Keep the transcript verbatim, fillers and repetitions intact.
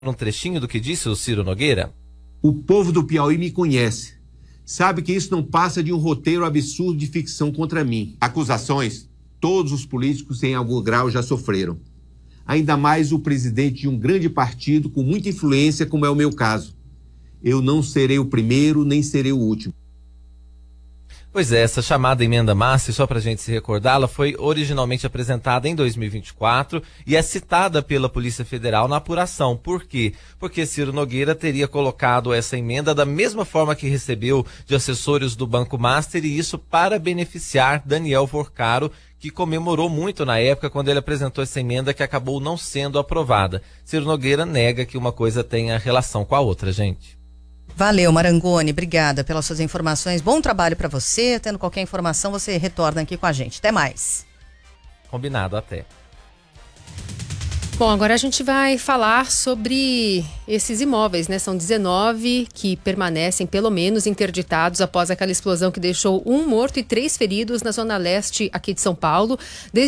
um trechinho do que disse o Ciro Nogueira? O povo do Piauí me conhece. Sabe que isso não passa de um roteiro absurdo de ficção contra mim. Acusações, todos os políticos em algum grau já sofreram. Ainda mais o presidente de um grande partido com muita influência, como é o meu caso. Eu não serei o primeiro, nem serei o último. Pois é, essa chamada emenda Massi, só para a gente se recordar, ela foi originalmente apresentada em dois mil e vinte e quatro e é citada pela Polícia Federal na apuração. Por quê? Porque Ciro Nogueira teria colocado essa emenda da mesma forma que recebeu de assessores do Banco Master, e isso para beneficiar Daniel Forcaro, que comemorou muito na época quando ele apresentou essa emenda que acabou não sendo aprovada. Ciro Nogueira nega que uma coisa tenha relação com a outra, gente. Valeu, Marangoni, obrigada pelas suas informações. Bom trabalho para você. Tendo qualquer informação, você retorna aqui com a gente. Até mais. Combinado, até. Bom, agora a gente vai falar sobre esses imóveis, né? São dezenove que permanecem, pelo menos, interditados após aquela explosão que deixou um morto e três feridos na zona leste aqui de São Paulo. Desde